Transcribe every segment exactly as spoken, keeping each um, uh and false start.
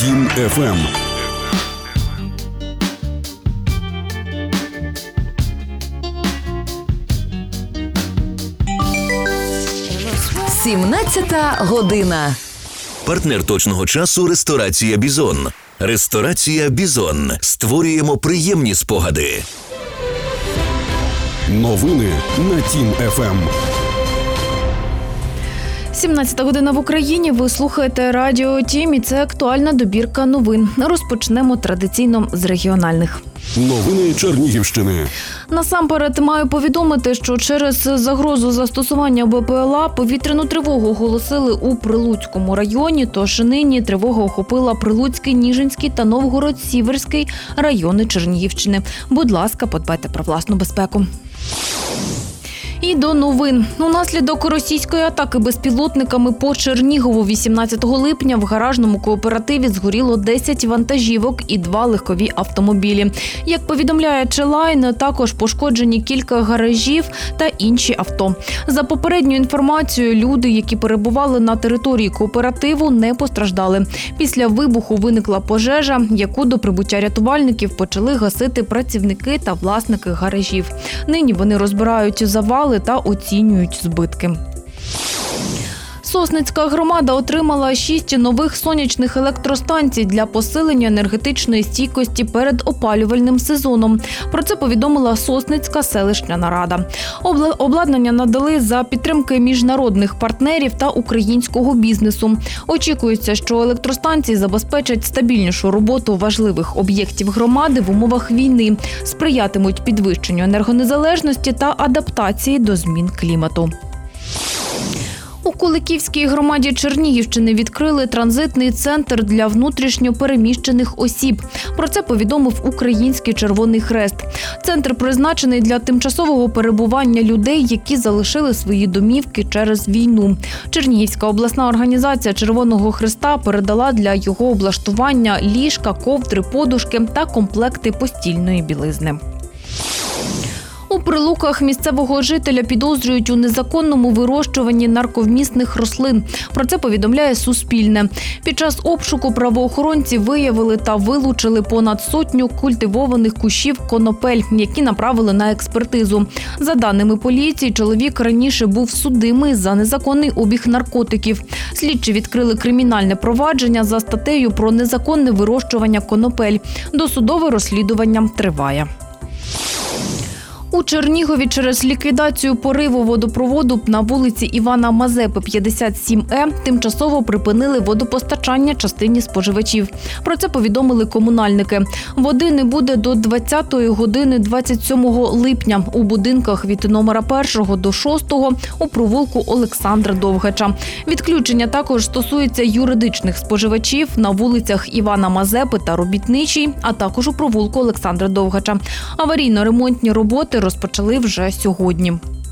Тім еф ем. сімнадцята година. Партнер точного часу – ресторація «Бізон». Ресторація «Бізон». Створюємо приємні спогади. Новини на Тім еф ем. сімнадцята година в Україні. Ви слухаєте Радіо Тім і це актуальна добірка новин. Розпочнемо традиційно з регіональних. Новини Чернігівщини. Насамперед маю повідомити, що через загрозу застосування Бе Пе Ел А повітряну тривогу оголосили у Прилуцькому районі, тож нині тривога охопила Прилуцький, Ніжинський та Новгород-Сіверський райони Чернігівщини. Будь ласка, подбайте про власну безпеку. І до новин. Унаслідок російської атаки безпілотниками по Чернігову вісімнадцятого липня в гаражному кооперативі згоріло десять вантажівок і два легкові автомобілі. Як повідомляє Челайн, також пошкоджені кілька гаражів та інші авто. За попередньою інформацією, люди, які перебували на території кооперативу, не постраждали. Після вибуху виникла пожежа, яку до прибуття рятувальників почали гасити працівники та власники гаражів. Нині вони розбирають завали та оцінюють збитки. Сосницька громада отримала шість нових сонячних електростанцій для посилення енергетичної стійкості перед опалювальним сезоном. Про це повідомила Сосницька селищна рада. Обладнання надали за підтримки міжнародних партнерів та українського бізнесу. Очікується, що електростанції забезпечать стабільнішу роботу важливих об'єктів громади в умовах війни, сприятимуть підвищенню енергонезалежності та адаптації до змін клімату. У Куликівській громаді Чернігівщини відкрили транзитний центр для внутрішньо переміщених осіб. Про це повідомив Український Червоний Хрест. Центр призначений для тимчасового перебування людей, які залишили свої домівки через війну. Чернігівська обласна організація Червоного Хреста передала для його облаштування ліжка, ковдри, подушки та комплекти постільної білизни. У Прилуках місцевого жителя підозрюють у незаконному вирощуванні нарковмісних рослин. Про це повідомляє Суспільне. Під час обшуку правоохоронці виявили та вилучили понад сотню культивованих кущів конопель, які направили на експертизу. За даними поліції, чоловік раніше був судимий за незаконний обіг наркотиків. Слідчі відкрили кримінальне провадження за статтею про незаконне вирощування конопель. Досудове розслідування триває. У Чернігові через ліквідацію пориву водопроводу на вулиці Івана Мазепи, п'ятдесят сім Е, тимчасово припинили водопостачання частині споживачів. Про це повідомили комунальники. Води не буде до двадцятої години двадцять сьомого липня у будинках від номера першого до шостого у провулку Олександра Довгача. Відключення також стосується юридичних споживачів на вулицях Івана Мазепи та Робітничій, а також у провулку Олександра Довгача. Аварійно-ремонтні роботи розпочали вже сьогодні.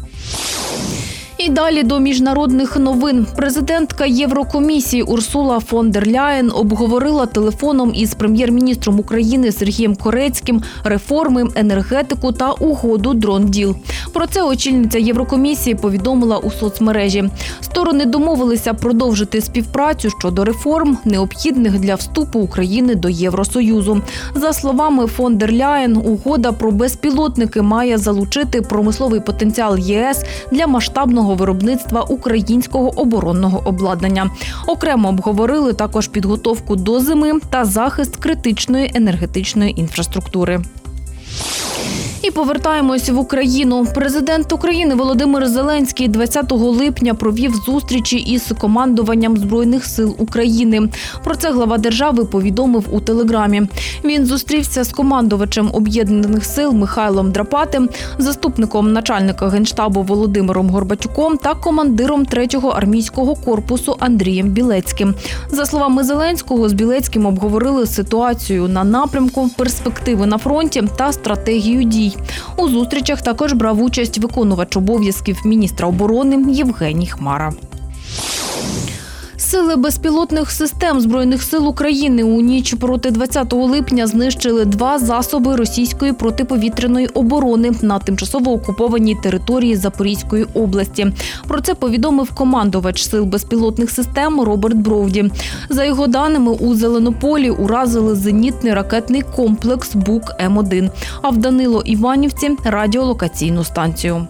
І далі до міжнародних новин. Президентка Єврокомісії Урсула фон дер Ляєн обговорила телефоном із прем'єр-міністром України Сергієм Корецьким реформи, енергетику та угоду «Дрон-діл». Про це очільниця Єврокомісії повідомила у соцмережі. Сторони домовилися продовжити співпрацю щодо реформ, необхідних для вступу України до Євросоюзу. За словами фон дер Ляєн, угода про безпілотники має залучити промисловий потенціал Є Е С для масштабного виробництва українського оборонного обладнання. Окремо обговорили також підготовку до зими та захист критичної енергетичної інфраструктури. І повертаємось в Україну. Президент України Володимир Зеленський двадцятого липня провів зустрічі із командуванням Збройних сил України. Про це глава держави повідомив у Телеграмі. Він зустрівся з командувачем Об'єднаних сил Михайлом Драпатим, заступником начальника Генштабу Володимиром Горбатюком та командиром третього армійського корпусу Андрієм Білецьким. За словами Зеленського, з Білецьким обговорили ситуацію на напрямку, перспективи на фронті та стратегію дій. У зустрічах також брав участь виконувач обов'язків міністра оборони Євгеній Хмара. Сили безпілотних систем Збройних сил України у ніч проти двадцятого липня знищили два засоби російської протиповітряної оборони на тимчасово окупованій території Запорізької області. Про це повідомив командувач Сил безпілотних систем Роберт Бровді. За його даними, у Зеленополі уразили зенітний ракетний комплекс Бук М один, а в Данило-Іванівці – радіолокаційну станцію.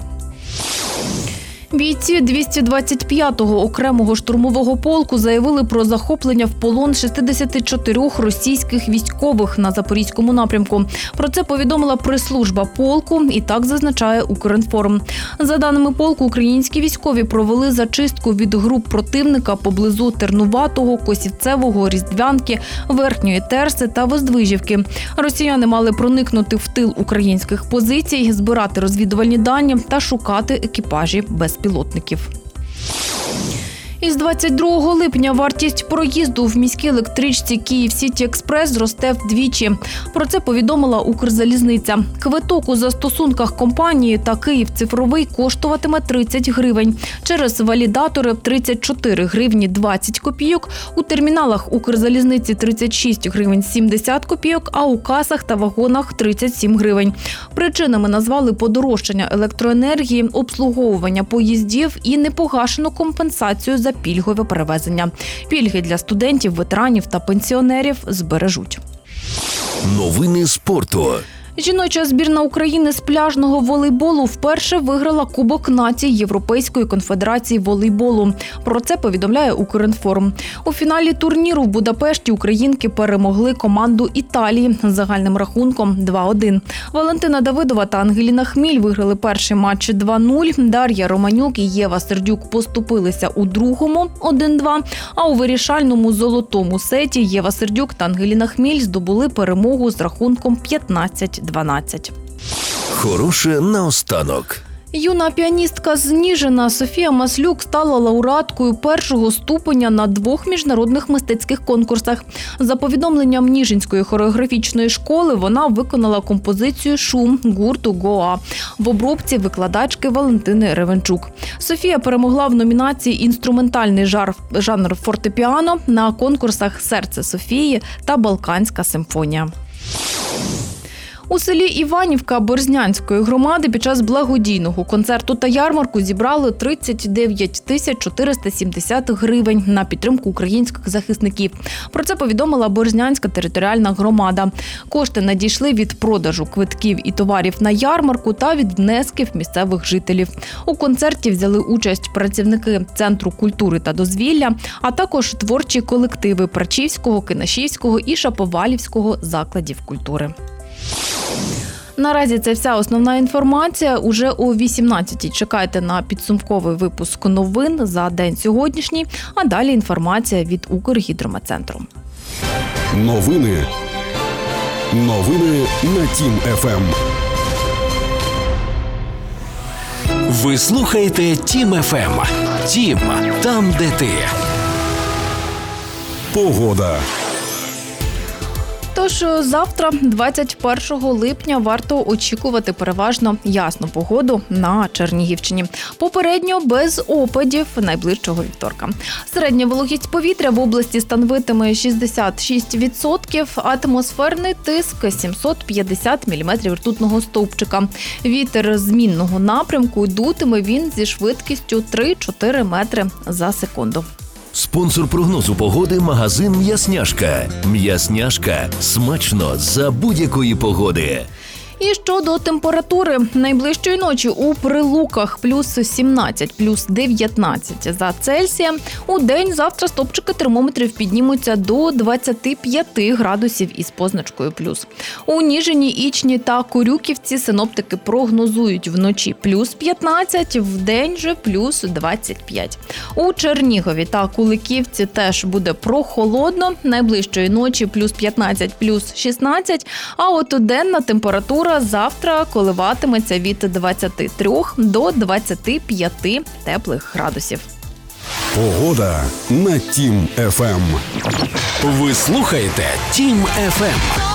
Бійці двісті двадцять п'ятого окремого штурмового полку заявили про захоплення в полон шістдесят чотири російських військових на Запорізькому напрямку. Про це повідомила прес-служба полку і так зазначає Укрінформ. За даними полку, українські військові провели зачистку від груп противника поблизу Тернуватого, Косівцевого, Різдвянки, Верхньої Терси та Воздвижівки. Росіяни мали проникнути в тил українських позицій, збирати розвідувальні дані та шукати екіпажі без пілотників. Із двадцять другого липня вартість проїзду в міській електричці «Київ-Сіті-Експрес» зросте вдвічі. Про це повідомила Укрзалізниця. Квиток у застосунках компанії та «Київ-Цифровий» коштуватиме тридцять гривень. Через валідатори – тридцять чотири гривні двадцять копійок, у терміналах Укрзалізниці – тридцять шість гривень сімдесят копійок, а у касах та вагонах – тридцять сім гривень. Причинами назвали подорожчання електроенергії, обслуговування поїздів і непогашену компенсацію за пільгове перевезення. Пільги для студентів, ветеранів та пенсіонерів збережуть. Новини спорту. Жіноча збірна України з пляжного волейболу вперше виграла Кубок націй Європейської конфедерації волейболу. Про це повідомляє Укрінформ. У фіналі турніру в Будапешті українки перемогли команду Італії з загальним рахунком два один. Валентина Давидова та Ангеліна Хміль виграли перший матч два нуль. Дар'я Романюк і Єва Сердюк поступилися у другому один два. А у вирішальному золотому сеті Єва Сердюк та Ангеліна Хміль здобули перемогу з рахунком п'ятнадцять дванадцять. Хороше наостанок. Юна піаністка з Ніжина Софія Маслюк стала лауреаткою першого ступеня на двох міжнародних мистецьких конкурсах. За повідомленням Ніжинської хореографічної школи, вона виконала композицію «Шум» гурту «Гоа» в обробці викладачки Валентини Ревенчук. Софія перемогла в номінації «Інструментальний жанр фортепіано» на конкурсах «Серце Софії» та «Балканська симфонія». У селі Іванівка Борзнянської громади під час благодійного концерту та ярмарку зібрали тридцять дев'ять тисяч чотириста сімдесят гривень на підтримку українських захисників. Про це повідомила Борзнянська територіальна громада. Кошти надійшли від продажу квитків і товарів на ярмарку та від внесків місцевих жителів. У концерті взяли участь працівники Центру культури та дозвілля, а також творчі колективи Прачівського, Кинашівського і Шаповалівського закладів культури. Наразі це вся основна інформація. Уже о вісімнадцятій чекайте на підсумковий випуск новин за день сьогоднішній, а далі інформація від Укргідрометцентру. Новини. Новини на Тім еф ем. Ви слухаєте Тім еф ем. Тім – там, де ти. Погода. Тож завтра, двадцять першого липня, варто очікувати переважно ясну погоду на Чернігівщині. Попередньо без опадів найближчого вівторка. Середня вологість повітря в області становитиме шістдесят шість відсотків, атмосферний тиск сімсот п'ятдесят міліметрів ртутного стовпчика. Вітер змінного напрямку, дутиме він зі швидкістю три-чотири метри за секунду. Спонсор прогнозу погоди – магазин «М'ясняшка». «М'ясняшка» – смачно за будь-якої погоди. І щодо температури. Найближчої ночі у Прилуках плюс сімнадцять, плюс дев'ятнадцять за Цельсієм. У день завтра стопчики термометрів піднімуться до двадцяти п'яти градусів із позначкою плюс. У Ніжині, Ічні та Корюківці синоптики прогнозують вночі плюс п'ятнадцять, вдень же плюс двадцять п'ять. У Чернігові та Куликівці теж буде прохолодно. Найближчої ночі плюс п'ятнадцять, плюс шістнадцять, а от денна температура завтра коливатиметься від двадцяти трьох до двадцяти п'яти теплих градусів. Погода на Тім еф ем. Ви слухаєте Тім еф ем.